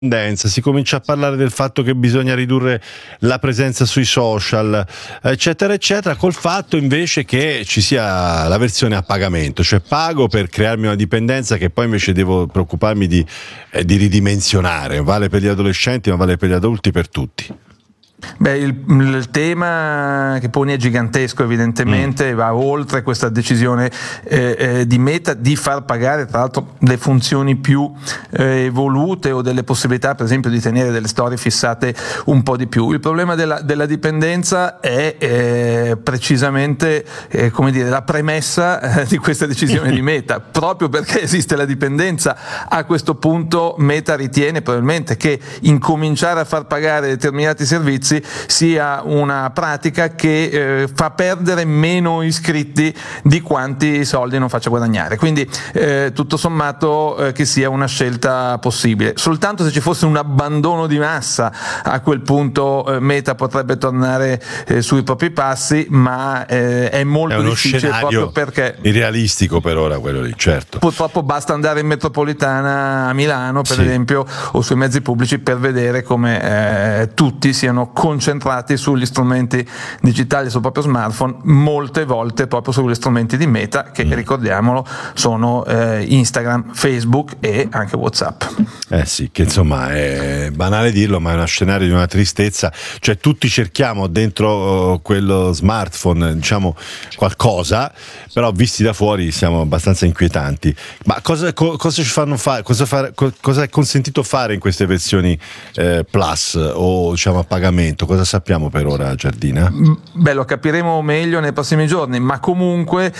si comincia a parlare del fatto che bisogna ridurre la presenza sui social, eccetera eccetera, col fatto invece che ci sia la versione a pagamento, cioè pago per crearmi una dipendenza che poi invece devo preoccuparmi di ridimensionare. Vale per gli adolescenti, ma vale per gli adulti, per tutti. Beh, il tema che poni è gigantesco, evidentemente va oltre questa decisione di Meta di far pagare tra l'altro le funzioni più evolute o delle possibilità per esempio di tenere delle storie fissate un po' di più. Il problema della dipendenza è precisamente come dire, la premessa di questa decisione di Meta. Proprio perché esiste la dipendenza, a questo punto Meta ritiene probabilmente che incominciare a far pagare determinati servizi sia una pratica che fa perdere meno iscritti di quanti soldi non faccia guadagnare, quindi tutto sommato che sia una scelta possibile. Soltanto se ci fosse un abbandono di massa, a quel punto Meta potrebbe tornare sui propri passi, ma è molto difficile, proprio perché irrealistico per ora quello lì, certo. Purtroppo basta andare in metropolitana a Milano, per esempio, o sui mezzi pubblici per vedere come tutti siano concentrati sugli strumenti digitali sul proprio smartphone, molte volte proprio sugli strumenti di Meta, che ricordiamolo sono Instagram, Facebook e anche WhatsApp. Sì, che insomma è banale dirlo, ma è uno scenario di una tristezza, cioè tutti cerchiamo dentro quello smartphone, diciamo, qualcosa, però visti da fuori siamo abbastanza inquietanti. Ma cosa ci fanno fare, cosa è consentito fare in queste versioni Plus o diciamo a pagamento? Cosa sappiamo per ora, Giardina? Beh, lo capiremo meglio nei prossimi giorni, ma comunque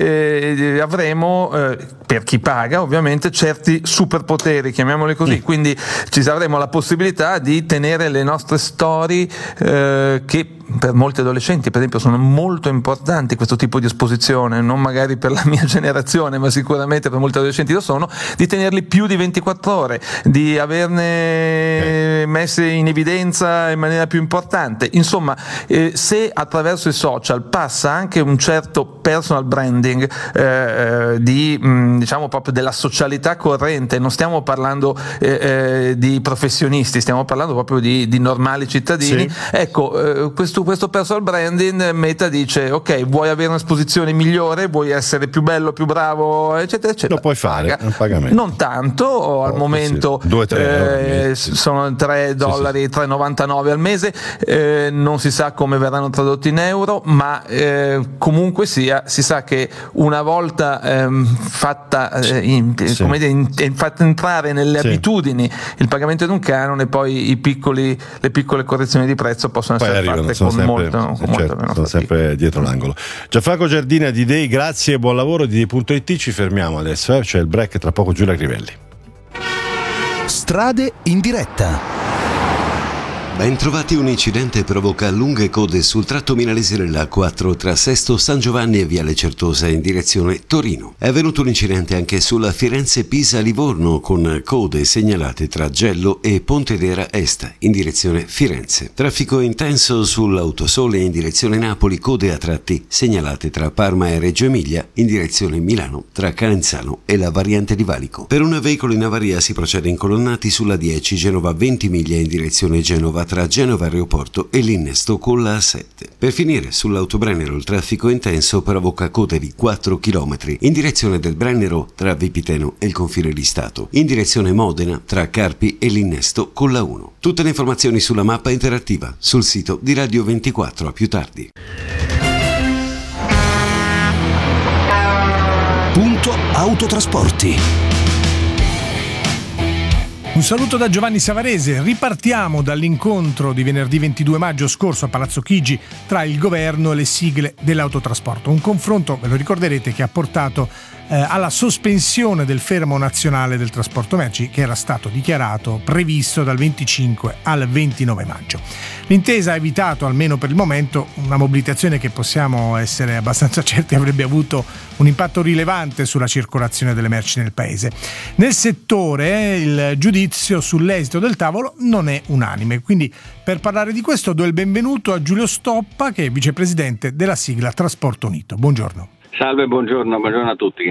avremo, per chi paga ovviamente, certi superpoteri, chiamiamoli così, quindi ci avremo la possibilità di tenere le nostre storie che per molti adolescenti per esempio sono molto importanti, questo tipo di esposizione, non magari per la mia generazione ma sicuramente per molti adolescenti lo sono, di tenerli più di 24 ore, di averne messe in evidenza in maniera più importante. Insomma, se attraverso i social passa anche un certo personal branding diciamo proprio della socialità corrente, non stiamo parlando di professionisti, stiamo parlando proprio di normali cittadini, ecco, questo personal branding, Meta dice ok, vuoi avere un'esposizione migliore, vuoi essere più bello, più bravo, eccetera eccetera, lo puoi fare a pagamento. Non tanto, al momento 2-3 sono $3, $3,99 al mese, non si sa come verranno tradotti in euro, ma comunque sia, si sa che una volta fatta fatta entrare nelle abitudini il pagamento di un canone, poi le piccole correzioni di prezzo possono essere fatte con molto sono sempre dietro l'angolo. Gianfranco Giardina di Day, grazie e buon lavoro. Di Day.it ci fermiamo adesso, c'è il break, tra poco Giulia Crivelli. Strade in diretta. Ben trovati. Un incidente provoca lunghe code sul tratto milanese della A4 tra Sesto San Giovanni e Viale Certosa in direzione Torino. È avvenuto un incidente anche sulla Firenze-Pisa-Livorno con code segnalate tra Gello e Pontedera Est in direzione Firenze. Traffico intenso sull'Autosole in direzione Napoli, code a tratti segnalate tra Parma e Reggio Emilia in direzione Milano tra Canenzano e la variante di Valico. Per un veicolo in avaria si procede incolonnati sulla 10 Genova-Ventimiglia in direzione Genova tra Genova Aeroporto e l'innesto con la A7. Per finire, sull'Autobrennero il traffico intenso provoca code di 4 km in direzione del Brennero tra Vipiteno e il confine di Stato, in direzione Modena tra Carpi e l'innesto con la 1. Tutte le informazioni sulla mappa interattiva sul sito di Radio 24. A più tardi. Punto Autotrasporti. Un saluto da Giovanni Savarese. Ripartiamo dall'incontro di venerdì 22 maggio scorso a Palazzo Chigi tra il governo e le sigle dell'autotrasporto. Un confronto, ve lo ricorderete, che ha portato alla sospensione del fermo nazionale del trasporto merci che era stato dichiarato previsto dal 25 al 29 maggio. L'intesa ha evitato, almeno per il momento, una mobilitazione che possiamo essere abbastanza certi avrebbe avuto un impatto rilevante sulla circolazione delle merci nel paese. Nel settore il giudizio sull'esito del tavolo non è unanime, quindi per parlare di questo do il benvenuto a Giulio Stoppa, che è vicepresidente della sigla Trasporto Unito. Buongiorno. Salve, buongiorno a tutti.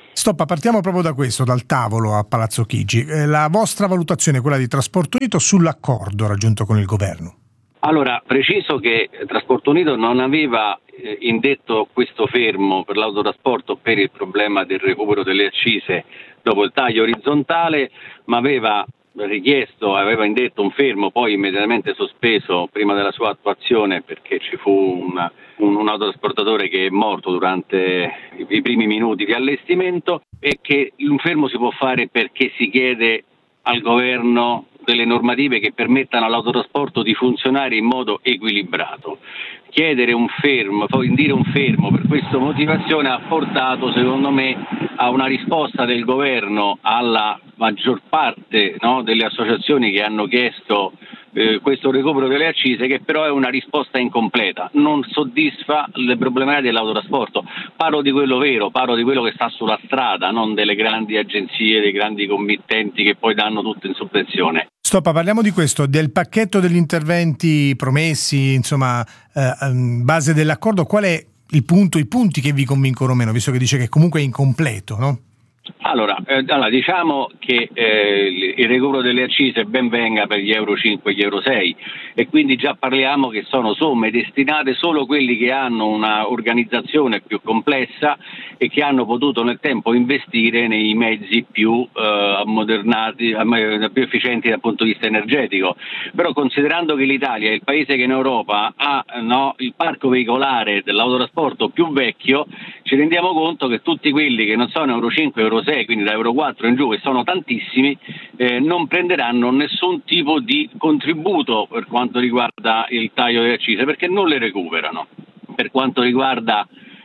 Stoppa, partiamo proprio da questo, dal tavolo a Palazzo Chigi. La vostra valutazione, quella di Trasporto Unito, sull'accordo raggiunto con il governo? Allora, preciso che Trasporto Unito non aveva indetto questo fermo per l'autotrasporto per il problema del recupero delle accise dopo il taglio orizzontale, ma aveva indetto un fermo poi immediatamente sospeso prima della sua attuazione, perché ci fu un autotrasportatore che è morto durante i primi minuti di allestimento, e che un fermo si può fare perché si chiede al governo delle normative che permettano all'autotrasporto di funzionare in modo equilibrato. Chiedere un fermo, poi indire un fermo per questa motivazione ha portato, secondo me, a una risposta del governo alla maggior parte, no, delle associazioni che hanno chiesto questo recupero delle accise, che però è una risposta incompleta, non soddisfa le problematiche dell'autotrasporto. Parlo di quello vero, parlo di quello che sta sulla strada, non delle grandi agenzie, dei grandi committenti che poi danno tutto in sovvenzione. Stoppa, parliamo di questo, del pacchetto degli interventi promessi, insomma, base dell'accordo. Qual è i punti che vi convincono meno, visto che dice che comunque è incompleto, no? Allora, diciamo che il recupero delle accise ben venga per gli Euro 5 e gli Euro 6, e quindi già parliamo che sono somme destinate solo a quelli che hanno una organizzazione più complessa e che hanno potuto nel tempo investire nei mezzi più ammodernati, più efficienti dal punto di vista energetico. Però, considerando che l'Italia è il paese che in Europa ha il parco veicolare dell'autotrasporto più vecchio, ci rendiamo conto che tutti quelli che non sono Euro 5 Euro 6, quindi da Euro 4 in giù, che sono tantissimi, non prenderanno nessun tipo di contributo per quanto riguarda il taglio delle accise, perché non le recuperano. Per quanto riguarda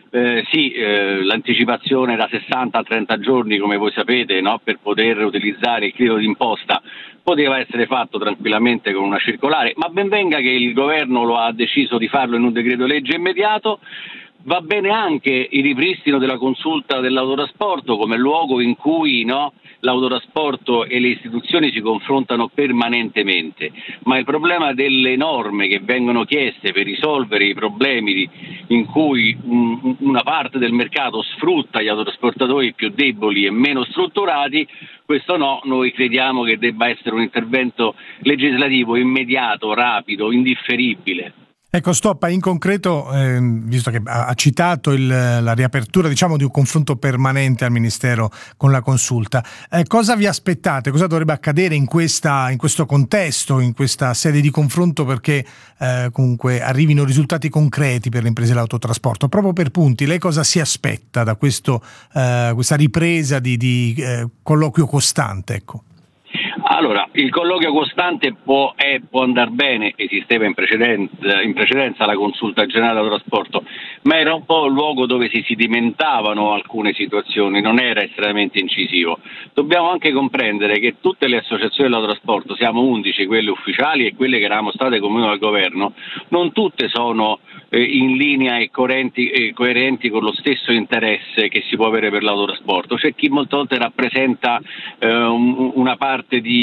l'anticipazione da 60 a 30 giorni, come voi sapete, no, per poter utilizzare il credito d'imposta, poteva essere fatto tranquillamente con una circolare, ma ben venga che il governo lo ha deciso di farlo in un decreto legge immediato. Va bene anche il ripristino della consulta dell'autotrasporto come luogo in cui l'autotrasporto e le istituzioni si confrontano permanentemente, ma il problema delle norme che vengono chieste per risolvere i problemi in cui una parte del mercato sfrutta gli autotrasportatori più deboli e meno strutturati, questo noi crediamo che debba essere un intervento legislativo immediato, rapido, indifferibile. Ecco, Stoppa, in concreto, visto che ha citato la riapertura, diciamo, di un confronto permanente al Ministero con la consulta, cosa vi aspettate? Cosa dovrebbe accadere in questo contesto, in questa sede di confronto, perché comunque arrivino risultati concreti per le imprese dell'autotrasporto? Proprio per punti, lei cosa si aspetta da questa ripresa di colloquio costante, ecco? Allora, il colloquio costante può andare bene, esisteva in precedenza la consulta generale dell'autotrasporto, ma era un po' il luogo dove si sedimentavano alcune situazioni, non era estremamente incisivo. Dobbiamo anche comprendere che tutte le associazioni dell'autotrasporto, siamo 11, quelle ufficiali e quelle che eravamo state comunque dal governo, non tutte sono in linea e coerenti con lo stesso interesse che si può avere per l'autotrasporto. C'è chi molte volte rappresenta una parte di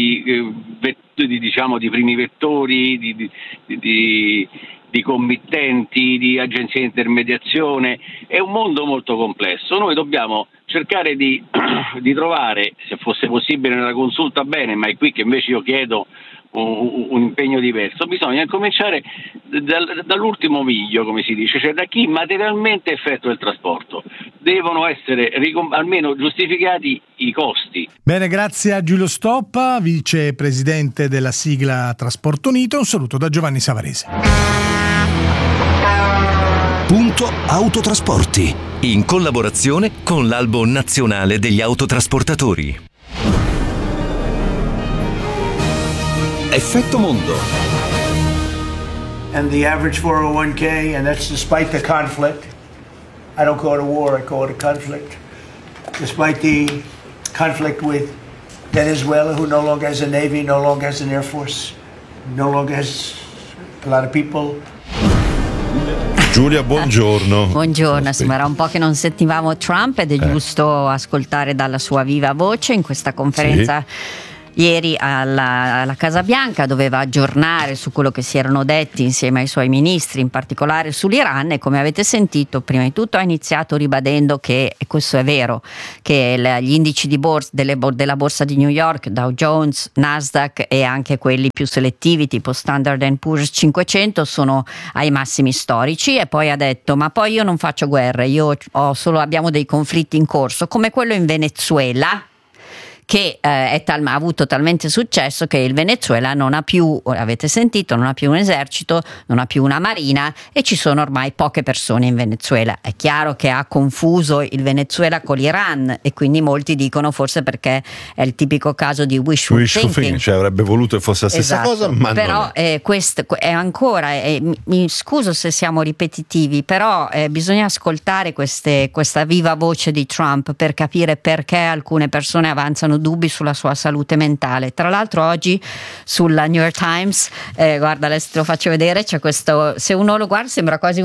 primi vettori, di committenti, di agenzie di intermediazione. È un mondo molto complesso. Noi dobbiamo cercare di trovare, se fosse possibile nella consulta bene, ma è qui che invece io chiedo un impegno diverso. Bisogna cominciare dall'ultimo miglio, come si dice, cioè da chi materialmente effettua il trasporto. Devono essere almeno giustificati i costi. Bene, grazie a Giulio Stoppa, vicepresidente della sigla Trasporto Unito. Un saluto da Giovanni Savarese. Punto Autotrasporti, in collaborazione con l'Albo Nazionale degli Autotrasportatori. Effetto Mondo. And the average 401k, and that's despite the conflict. I don't call it a war, I call it a conflict. Despite the conflict with Venezuela, who no longer has a navy, no longer has an air force, no longer has a lot of people. Giulia, buongiorno. Buongiorno, insomma, era un po' che non sentivamo Trump ed è giusto ascoltare dalla sua viva voce in questa conferenza ieri alla Casa Bianca, doveva aggiornare su quello che si erano detti insieme ai suoi ministri, in particolare sull'Iran, e come avete sentito prima di tutto ha iniziato ribadendo che, e questo è vero, che gli indici di della borsa di New York, Dow Jones, Nasdaq e anche quelli più selettivi tipo Standard & Poor's 500 sono ai massimi storici, e poi ha detto ma poi io non faccio guerre, abbiamo dei conflitti in corso come quello in Venezuela, che ha avuto talmente successo che il Venezuela non ha più, avete sentito, non ha più un esercito, non ha più una marina, e ci sono ormai poche persone in Venezuela. È chiaro che ha confuso il Venezuela con l'Iran, e quindi molti dicono forse perché è il tipico caso di wishful thinking, cioè avrebbe voluto che fosse la stessa cosa, ma però non è. Questo è ancora, mi scuso se siamo ripetitivi, però bisogna ascoltare questa viva voce di Trump per capire perché alcune persone avanzano dubbi sulla sua salute mentale. Tra l'altro oggi sulla New York Times, guarda, adesso te lo faccio vedere, c'è questo, se uno lo guarda sembra quasi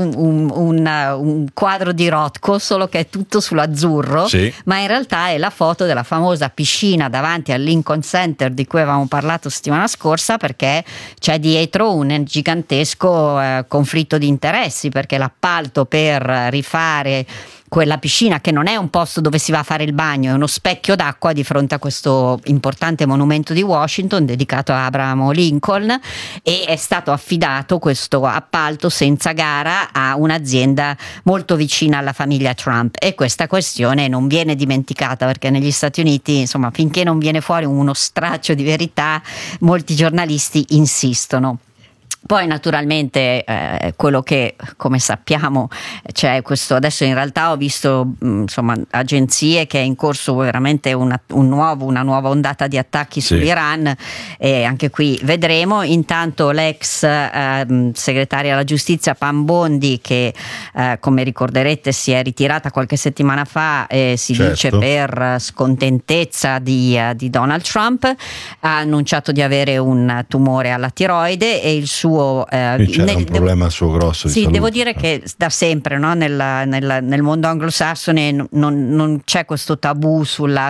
un quadro di Rothko, solo che è tutto sull'azzurro, sì, ma in realtà è la foto della famosa piscina davanti al Lincoln Center di cui avevamo parlato settimana scorsa, perché c'è dietro un gigantesco conflitto di interessi, perché l'appalto per rifare quella piscina, che non è un posto dove si va a fare il bagno, è uno specchio d'acqua di fronte a questo importante monumento di Washington dedicato a Abraham Lincoln, e è stato affidato questo appalto senza gara a un'azienda molto vicina alla famiglia Trump, e questa questione non viene dimenticata, perché negli Stati Uniti, insomma, finché non viene fuori uno straccio di verità, molti giornalisti insistono. Poi naturalmente quello che, come sappiamo, c'è questo, adesso in realtà ho visto agenzie che è in corso veramente una nuova ondata di attacchi sull'Iran, e anche qui vedremo. Intanto l'ex segretaria alla giustizia Pam Bondi, che come ricorderete si è ritirata qualche settimana fa, dice per scontentezza di Donald Trump, ha annunciato di avere un tumore alla tiroide, e il suo c'era un problema suo grosso di salute. Devo dire che da sempre, no, nel mondo anglosassone non c'è questo tabù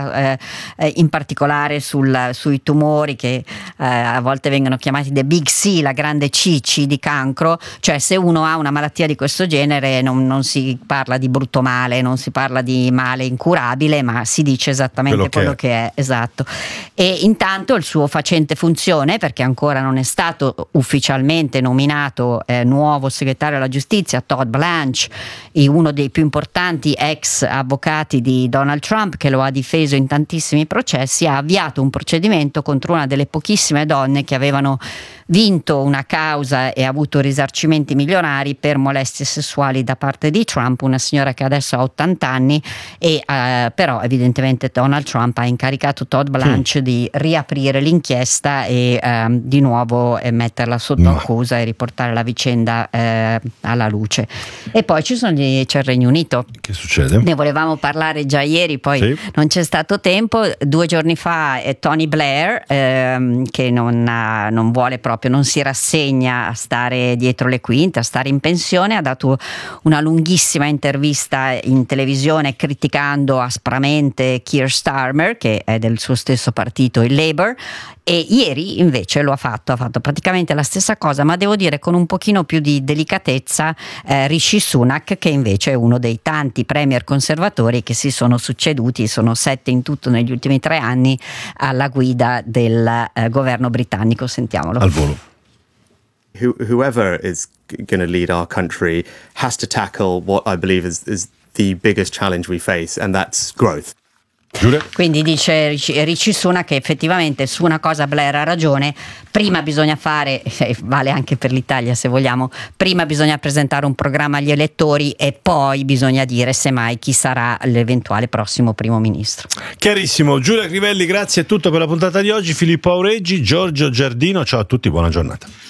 in particolare sui tumori che a volte vengono chiamati the big C, la grande C di cancro, cioè se uno ha una malattia di questo genere non si parla di brutto male, non si parla di male incurabile, ma si dice esattamente quello che è, esatto. E intanto il suo facente funzione, perché ancora non è stato ufficialmente nominato nuovo segretario alla giustizia, Todd Blanche, uno dei più importanti ex avvocati di Donald Trump, che lo ha difeso in tantissimi processi, ha avviato un procedimento contro una delle pochissime donne che avevano vinto una causa e avuto risarcimenti milionari per molestie sessuali da parte di Trump, una signora che adesso ha 80 anni, e però evidentemente Donald Trump ha incaricato Todd Blanche di riaprire l'inchiesta e di nuovo metterla sotto accusa e riportare la vicenda alla luce. E poi c'è il Regno Unito. Che succede? Ne volevamo parlare già ieri, poi non c'è stato tempo. 2 giorni fa Tony Blair, che non vuole proprio, non si rassegna a stare dietro le quinte, a stare in pensione, ha dato una lunghissima intervista in televisione criticando aspramente Keir Starmer, che è del suo stesso partito, il Labour, e ieri invece ha fatto praticamente la stessa cosa, ma devo dire con un pochino più di delicatezza, Rishi Sunak, che invece è uno dei tanti premier conservatori che si sono succeduti, sono 7 in tutto negli ultimi 3 anni alla guida del governo britannico. Sentiamolo. Al volo. Whoever is going to lead our country has to tackle what I believe is the biggest challenge we face, and that's growth. Quindi dice Rishi Sunak che effettivamente su una cosa Blair ha ragione: prima bisogna fare, vale anche per l'Italia se vogliamo, prima bisogna presentare un programma agli elettori e poi bisogna dire semmai chi sarà l'eventuale prossimo primo ministro. Chiarissimo. Giulia Crivelli, grazie, è tutto per la puntata di oggi. Filippo Aureggi, Giorgio Giardino, ciao a tutti, buona giornata.